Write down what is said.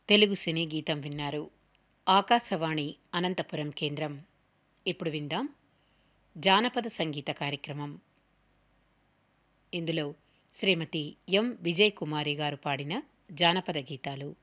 తెలుగు సినీ గీతం విన్నారు. ఆకాశవాణి అనంతపురం కేంద్రం. ఇప్పుడు విందాం జానపద సంగీత కార్యక్రమం. ఇందులో శ్రీమతి ఎం విజయ్ కుమారి గారు పాడిన జానపద గీతాలు.